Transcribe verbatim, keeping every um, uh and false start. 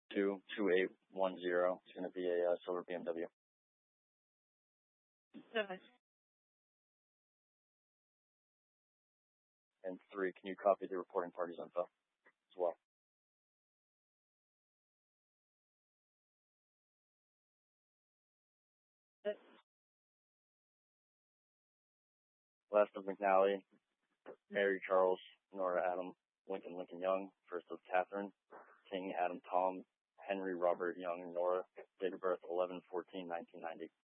two two eight one zero. It's going to be a uh, silver B M W. Seven. And three, can you copy the reporting party's info as well? Six. Last of McNally, Mary Charles, Nora Adam, Lincoln Lincoln Young. First of Catherine, King Adam Tom, Henry Robert Young Nora. Date of birth eleven fourteen nineteen ninety.